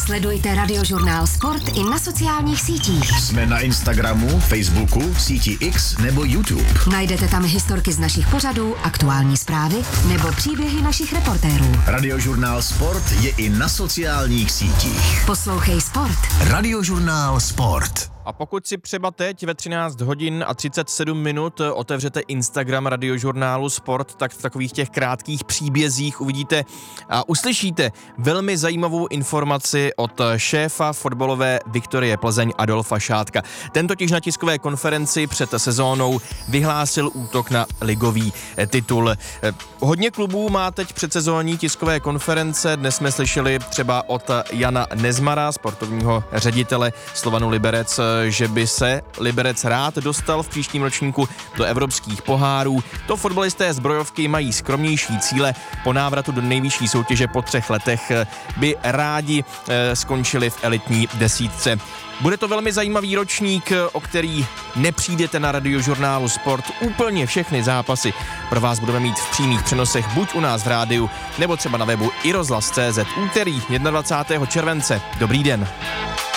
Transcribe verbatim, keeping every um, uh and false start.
Sledujte Radiožurnál Sport i na sociálních sítích. Jsme na Instagramu, Facebooku, síti X nebo YouTube. Najdete tam historky z našich pořadů, aktuální zprávy nebo příběhy našich reportérů. Radiožurnál Sport je i na sociálních sítích. Poslouchej Sport. Radiožurnál Sport. A pokud si třeba teď ve třináct hodin a třicet sedm minut otevřete Instagram Radiožurnálu Sport, tak v takových těch krátkých příbězích uvidíte a uslyšíte velmi zajímavou informaci od šéfa fotbalové Viktorie Plzeň Adolfa Šátka. Ten totiž na tiskové konferenci před sezónou vyhlásil útok na ligový titul. Hodně klubů má teď předsezónní tiskové konference. Dnes jsme slyšeli třeba od Jana Nezmara, sportovního ředitele Slovanu Liberec, že by se Liberec rád dostal v příštím ročníku do evropských pohárů. To fotbalisté zbrojovky mají skromnější cíle. Po návratu do nejvyšší soutěže po třech letech by rádi eh, skončili v elitní desítce. Bude to velmi zajímavý ročník, o který nepřijdete na Radiožurnálu Sport. Úplně všechny zápasy pro vás budeme mít v přímých přenosech buď u nás v rádiu, nebo třeba na webu i rozhlas tečka cé zet. Úterý dvacátého prvního července. Dobrý den.